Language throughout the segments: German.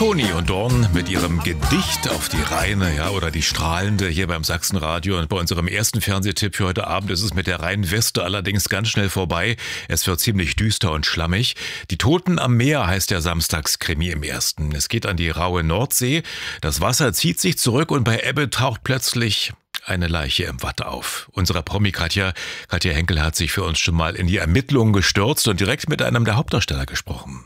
Toni und Dorn mit ihrem Gedicht auf die Rheine, ja, oder die Strahlende hier beim Sachsenradio. Und bei unserem ersten Fernsehtipp für heute Abend ist es mit der Rheinweste allerdings ganz schnell vorbei. Es wird ziemlich düster und schlammig. Die Toten am Meer heißt der Samstagskrimi im ersten. Es geht an die raue Nordsee. Das Wasser zieht sich zurück und bei Ebbe taucht plötzlich eine Leiche im Watt auf. Unsere Promi-Katja Henkel hat sich für uns schon mal in die Ermittlungen gestürzt und direkt mit einem der Hauptdarsteller gesprochen.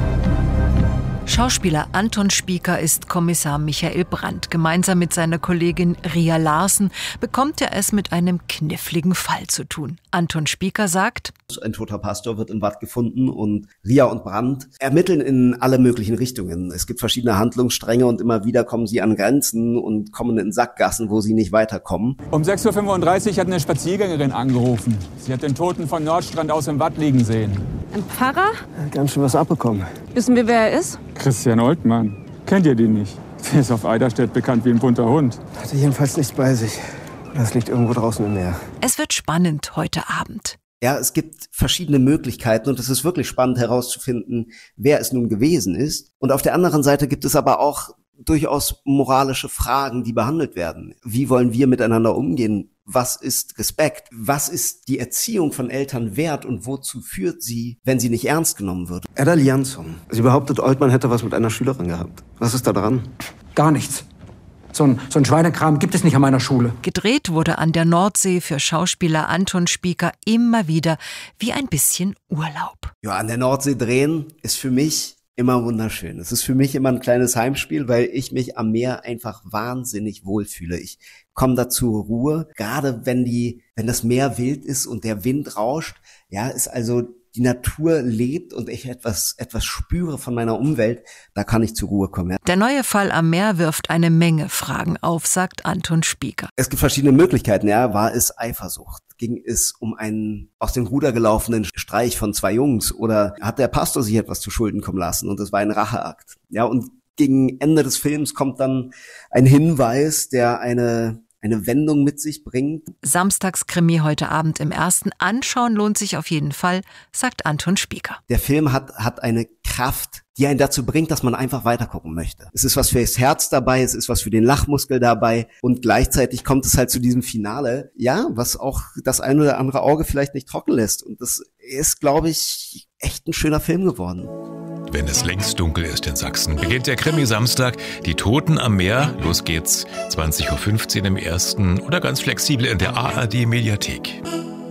Schauspieler Anton Spieker ist Kommissar Michael Brandt. Gemeinsam mit seiner Kollegin Ria Larsen bekommt er es mit einem kniffligen Fall zu tun. Anton Spieker sagt: Ein toter Pastor wird im Watt gefunden und Ria und Brandt ermitteln in alle möglichen Richtungen. Es gibt verschiedene Handlungsstränge und immer wieder kommen sie an Grenzen und kommen in Sackgassen, wo sie nicht weiterkommen. Um 6.35 Uhr hat eine Spaziergängerin angerufen. Sie hat den Toten von Nordstrand aus im Watt liegen sehen. Ein Pfarrer? Ganz schön was abbekommen. Wissen wir, wer er ist? Christian Oltmann. Kennt ihr den nicht? Der ist auf Eiderstedt bekannt wie ein bunter Hund. Hatte jedenfalls nichts bei sich. Das liegt irgendwo draußen im Meer. Es wird spannend heute Abend. Ja, es gibt verschiedene Möglichkeiten und es ist wirklich spannend herauszufinden, wer es nun gewesen ist. Und auf der anderen Seite gibt es aber auch durchaus moralische Fragen, die behandelt werden. Wie wollen wir miteinander umgehen? Was ist Respekt? Was ist die Erziehung von Eltern wert und wozu führt sie, wenn sie nicht ernst genommen wird? Edda Liansson. Sie behauptet, Oltmann hätte was mit einer Schülerin gehabt. Was ist da dran? Gar nichts. So ein Schweinekram gibt es nicht an meiner Schule. Gedreht wurde an der Nordsee für Schauspieler Anton Spieker immer wieder wie ein bisschen Urlaub. Ja, an der Nordsee drehen ist für mich immer wunderschön. Es ist für mich immer ein kleines Heimspiel, weil ich mich am Meer einfach wahnsinnig wohlfühle. Ich komme da zur Ruhe, gerade wenn das Meer wild ist und der Wind rauscht. Ja, ist also die Natur lebt und ich etwas spüre von meiner Umwelt, da kann ich zur Ruhe kommen. Ja. Der neue Fall am Meer wirft eine Menge Fragen auf, sagt Anton Spieker. Es gibt verschiedene Möglichkeiten. Ja, war es Eifersucht? Ging es um einen aus dem Ruder gelaufenen Streich von zwei Jungs? Oder hat der Pastor sich etwas zu Schulden kommen lassen und es war ein Racheakt? Ja, und gegen Ende des Films kommt dann ein Hinweis, der eine Wendung mit sich bringt. Samstagskrimi heute Abend im ersten. Anschauen lohnt sich auf jeden Fall, sagt Anton Spieker. Der Film hat eine Kraft, die einen dazu bringt, dass man einfach weitergucken möchte. Es ist was fürs Herz dabei, es ist was für den Lachmuskel dabei und gleichzeitig kommt es halt zu diesem Finale, ja, was auch das ein oder andere Auge vielleicht nicht trocken lässt. Und das ist, glaube ich, echt ein schöner Film geworden. Wenn es längst dunkel ist in Sachsen, beginnt der Krimi-Samstag. Die Toten am Meer. Los geht's, 20.15 Uhr im ersten oder ganz flexibel in der ARD-Mediathek.